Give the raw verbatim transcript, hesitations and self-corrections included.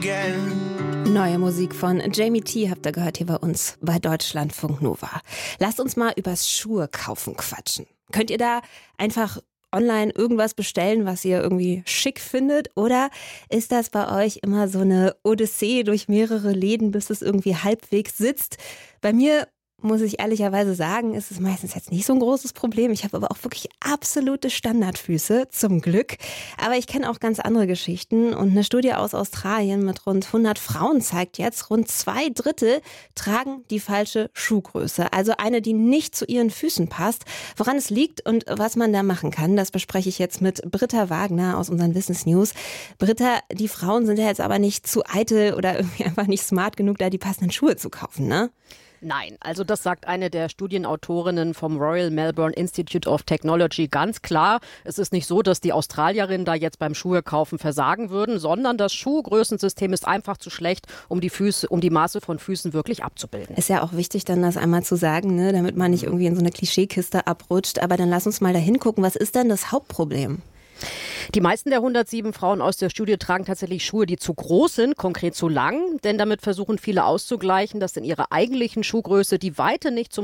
Neue Musik von Jamie T. habt ihr gehört hier bei uns bei Deutschlandfunk Nova. Lasst uns mal übers Schuhe kaufen quatschen. Könnt ihr da einfach online irgendwas bestellen, was ihr irgendwie schick findet? Oder ist das bei euch immer so eine Odyssee durch mehrere Läden, bis es irgendwie halbwegs sitzt? Bei mir muss ich ehrlicherweise sagen, ist es meistens jetzt nicht so ein großes Problem. Ich habe aber auch wirklich absolute Standardfüße, zum Glück. Aber ich kenne auch ganz andere Geschichten. Und eine Studie aus Australien mit rund hundert Frauen zeigt jetzt, rund zwei Drittel tragen die falsche Schuhgröße. Also eine, die nicht zu ihren Füßen passt. Woran es liegt und was man da machen kann, das bespreche ich jetzt mit Britta Wagner aus unseren Wissensnews. Britta, die Frauen sind ja jetzt aber nicht zu eitel oder irgendwie einfach nicht smart genug, da die passenden Schuhe zu kaufen, ne? Nein, also das sagt eine der Studienautorinnen vom Royal Melbourne Institute of Technology ganz klar. Es ist nicht so, dass die Australierinnen da jetzt beim Schuhe kaufen versagen würden, sondern das Schuhgrößensystem ist einfach zu schlecht, um die Füße, um die Maße von Füßen wirklich abzubilden. Ist ja auch wichtig, dann das einmal zu sagen, ne, damit man nicht irgendwie in so eine Klischeekiste abrutscht. Aber dann lass uns mal da hingucken. Was ist denn das Hauptproblem? Die meisten der hundertsieben Frauen aus der Studie tragen tatsächlich Schuhe, die zu groß sind, konkret zu lang. Denn damit versuchen viele auszugleichen, dass in ihrer eigentlichen Schuhgröße die Weite nicht zum